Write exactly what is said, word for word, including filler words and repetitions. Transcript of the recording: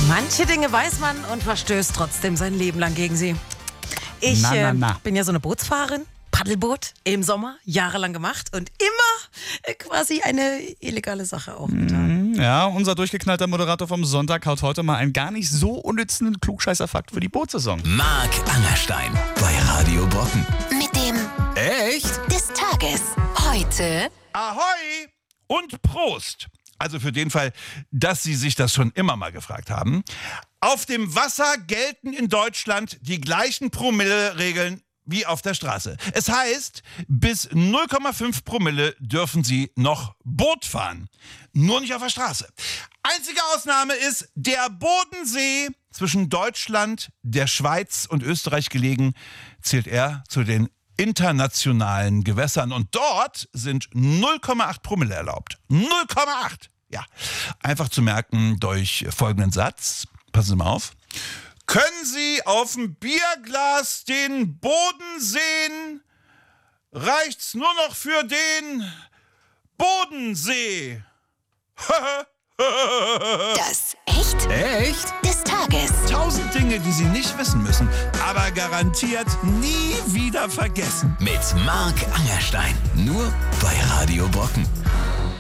Manche Dinge weiß man und verstößt trotzdem sein Leben lang gegen sie. Ich Na, na, na. Äh, bin ja so eine Bootsfahrerin, Paddelboot im Sommer, jahrelang gemacht und immer äh, quasi eine illegale Sache auch getan. Ja, unser durchgeknallter Moderator vom Sonntag haut heute mal einen gar nicht so unnützen Klugscheißer-Fakt für die Bootsaison. Marc Angerstein bei Radio Brocken. Mit dem Echt? des Tages. Heute Ahoi und Prost. Also für den Fall, dass Sie sich das schon immer mal gefragt haben. Auf dem Wasser gelten in Deutschland die gleichen Promille-Regeln wie auf der Straße. Es heißt, bis null Komma fünf Promille dürfen Sie noch Boot fahren. Nur nicht auf der Straße. Einzige Ausnahme ist der Bodensee. Zwischen Deutschland, der Schweiz und Österreich gelegen, zählt er zu den internationalen Gewässern. Und dort sind null Komma acht Promille erlaubt. null Komma acht! Ja, einfach zu merken durch folgenden Satz. Passen Sie mal auf. Können Sie auf dem Bierglas den Boden sehen? Reicht's nur noch für den Bodensee? das Echt Echt? des Tages. Tausend Dinge, die Sie nicht wissen müssen, aber garantiert nie wieder vergessen. Mit Marc Angerstein. Nur bei Radio Brocken.